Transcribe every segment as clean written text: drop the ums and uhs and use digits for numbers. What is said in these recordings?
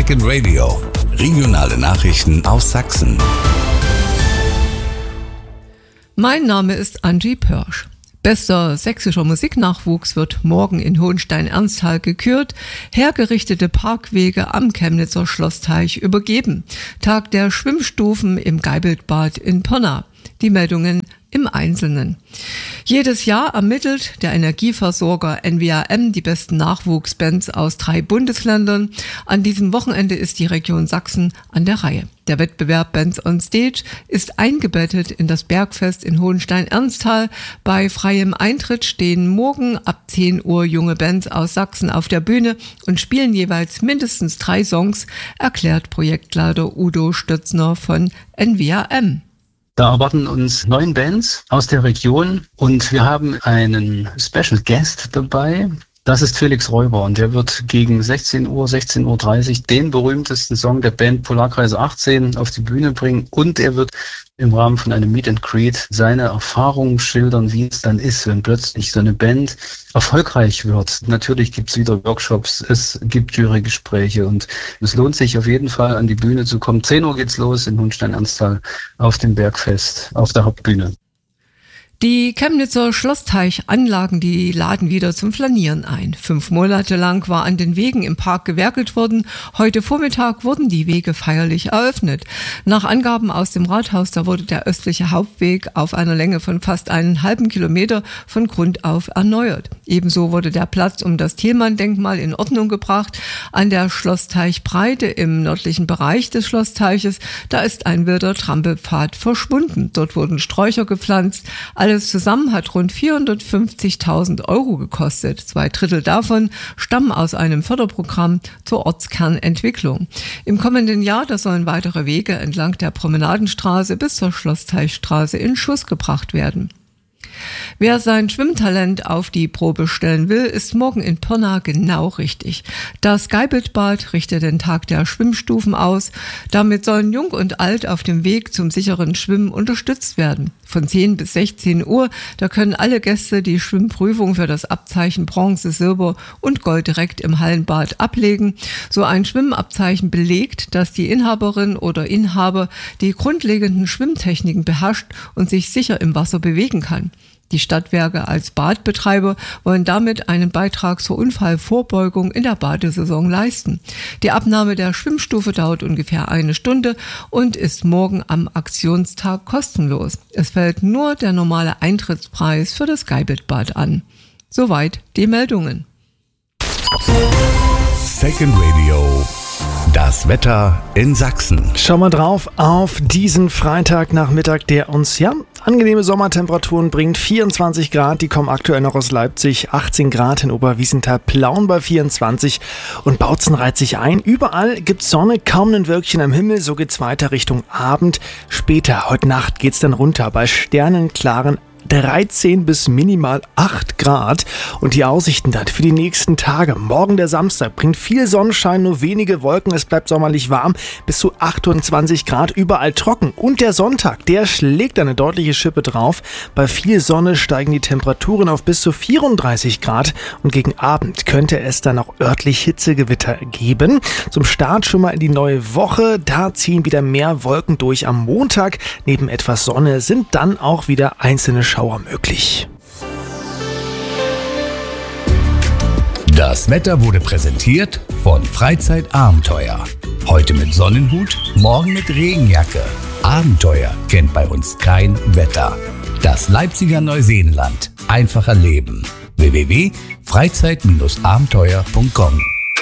Second Radio. Regionale Nachrichten aus Sachsen. Mein Name ist Angie Pörsch. Bester sächsischer Musiknachwuchs wird morgen in Hohenstein-Ernsthal gekürt, hergerichtete Parkwege am Chemnitzer Schlossteich übergeben. Tag der Schwimmstufen im Geibelbad in Pirna. Die Meldungen im Einzelnen. Jedes Jahr ermittelt der Energieversorger NWAM die besten Nachwuchsbands aus 3 Bundesländern. An diesem Wochenende ist die Region Sachsen an der Reihe. Der Wettbewerb Bands on Stage ist eingebettet in das Bergfest in Hohenstein-Ernsthal. Bei freiem Eintritt stehen morgen ab 10 Uhr junge Bands aus Sachsen auf der Bühne und spielen jeweils mindestens 3 Songs, erklärt Projektleiter Udo Stötzner von NWAM. Da erwarten uns 9 Bands aus der Region und wir haben einen Special Guest dabei. Das ist Felix Räuber und der wird gegen 16 Uhr, 16.30 Uhr den berühmtesten Song der Band Polarkreise 18 auf die Bühne bringen und er wird im Rahmen von einem Meet and Greet seine Erfahrungen schildern, wie es dann ist, wenn plötzlich so eine Band erfolgreich wird. Natürlich gibt's wieder Workshops, es gibt Jurygespräche und es lohnt sich auf jeden Fall an die Bühne zu kommen. 10 Uhr geht's los in Hohenstein-Ernsthal auf dem Bergfest, auf der Hauptbühne. Die Chemnitzer Schlossteich-Anlagen, die laden wieder zum Flanieren ein. 5 Monate lang war an den Wegen im Park gewerkelt worden. Heute Vormittag wurden die Wege feierlich eröffnet. Nach Angaben aus dem Rathaus, da wurde der östliche Hauptweg auf einer Länge von fast 1,5 Kilometer von Grund auf erneuert. Ebenso wurde der Platz um das Thielmann-Denkmal in Ordnung gebracht. An der Schlossteichbreite im nördlichen Bereich des Schlossteiches, da ist ein wilder Trampelpfad verschwunden. Dort wurden Sträucher gepflanzt. Alles zusammen hat rund 450.000 Euro gekostet. 2/3 davon stammen aus einem Förderprogramm zur Ortskernentwicklung. Im kommenden Jahr, da sollen weitere Wege entlang der Promenadenstraße bis zur Schlossteichstraße in Schuss gebracht werden. Wer sein Schwimmtalent auf die Probe stellen will, ist morgen in Pirna genau richtig. Das Geibelbad richtet den Tag der Schwimmstufen aus. Damit sollen Jung und Alt auf dem Weg zum sicheren Schwimmen unterstützt werden. Von 10 bis 16 Uhr, da können alle Gäste die Schwimmprüfung für das Abzeichen Bronze, Silber und Gold direkt im Hallenbad ablegen. So ein Schwimmabzeichen belegt, dass die Inhaberin oder Inhaber die grundlegenden Schwimmtechniken beherrscht und sich sicher im Wasser bewegen kann. Die Stadtwerke als Badbetreiber wollen damit einen Beitrag zur Unfallvorbeugung in der Badesaison leisten. Die Abnahme der Schwimmstufe dauert ungefähr 1 Stunde und ist morgen am Aktionstag kostenlos. Es fällt nur der normale Eintrittspreis für das Geibelbad an. Soweit die Meldungen. Second Radio. Das Wetter in Sachsen. Schauen wir drauf auf diesen Freitagnachmittag, der uns angenehme Sommertemperaturen bringt. 24 Grad, die kommen aktuell noch aus Leipzig. 18 Grad in Oberwiesenthal, Plauen bei 24 und Bautzen reiht sich ein. Überall gibt's Sonne, kaum ein Wölkchen am Himmel. So geht's weiter Richtung Abend. Später, heute Nacht, geht's dann runter bei sternenklaren 13 bis minimal 8 Grad und die Aussichten dann für die nächsten Tage. Morgen der Samstag bringt viel Sonnenschein, nur wenige Wolken, es bleibt sommerlich warm, bis zu 28 Grad, überall trocken. Und der Sonntag, der schlägt eine deutliche Schippe drauf. Bei viel Sonne steigen die Temperaturen auf bis zu 34 Grad und gegen Abend könnte es dann auch örtlich Hitzegewitter geben. Zum Start schon mal in die neue Woche, da ziehen wieder mehr Wolken durch. Am Montag neben etwas Sonne sind dann auch wieder einzelne Schauer möglich. Das Wetter wurde präsentiert von Freizeitabenteuer. Heute mit Sonnenhut, morgen mit Regenjacke. Abenteuer kennt bei uns kein Wetter. Das Leipziger Neuseenland. Einfach erleben. www.freizeit-abenteuer.com.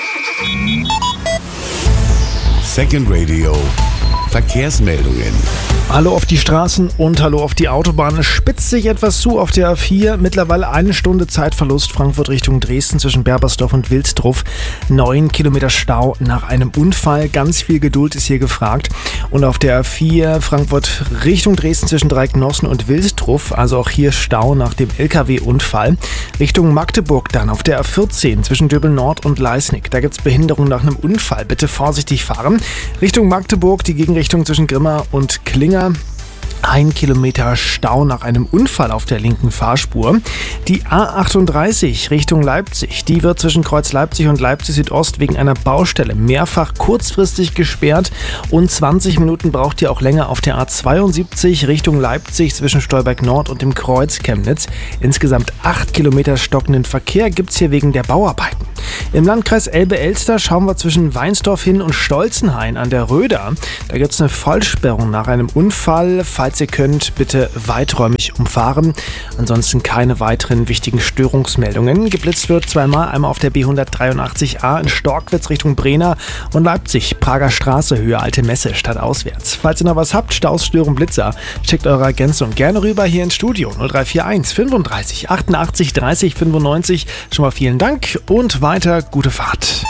Second Radio. Verkehrsmeldungen. Hallo auf die Straßen und hallo auf die Autobahn. Es spitzt sich etwas zu auf der A4. Mittlerweile 1 Stunde Zeitverlust Frankfurt Richtung Dresden zwischen Berbersdorf und Wilsdruff. 9 Kilometer Stau nach einem Unfall. Ganz viel Geduld ist hier gefragt. Und auf der A4 Frankfurt Richtung Dresden zwischen Dreiecknossen und Wilsdruff. Also auch hier Stau nach dem LKW-Unfall. Richtung Magdeburg dann auf der A14 zwischen Döbel Nord und Leisnig. Da gibt es Behinderung nach einem Unfall. Bitte vorsichtig fahren. Richtung Magdeburg die Gegenrichtung zwischen Grimma und Klinger. 1 Kilometer Stau nach einem Unfall auf der linken Fahrspur. Die A38 Richtung Leipzig, die wird zwischen Kreuz Leipzig und Leipzig Südost wegen einer Baustelle mehrfach kurzfristig gesperrt und 20 Minuten braucht ihr auch länger auf der A72 Richtung Leipzig zwischen Stolberg Nord und dem Kreuz Chemnitz. Insgesamt 8 Kilometer stockenden Verkehr gibt's hier wegen der Bauarbeiten. Im Landkreis Elbe-Elster schauen wir zwischen Weinsdorf hin und Stolzenhain an der Röder. Da gibt's eine Vollsperrung nach einem Unfall. Falls ihr könnt, bitte weiträumig umfahren. Ansonsten keine weiteren wichtigen Störungsmeldungen. Geblitzt wird zweimal, einmal auf der B183a in Storkwitz Richtung Brena und Leipzig, Prager Straße, Höhe Alte Messe, stadtauswärts. Falls ihr noch was habt, Staus, Störung, Blitzer, schickt eure Ergänzung gerne rüber hier ins Studio. 0341 35 88 30 95. Schon mal vielen Dank und weiter gute Fahrt.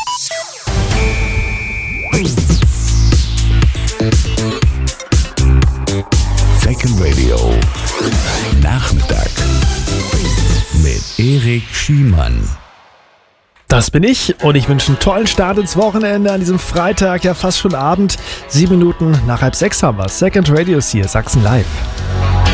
Second Radio. Nachmittag. Mit Erik Schiemann. Das bin ich und ich wünsche einen tollen Start ins Wochenende an diesem Freitag, ja fast schon Abend. 7 Minuten nach 5:30 haben wir. Second Radio ist hier, Sachsen Live.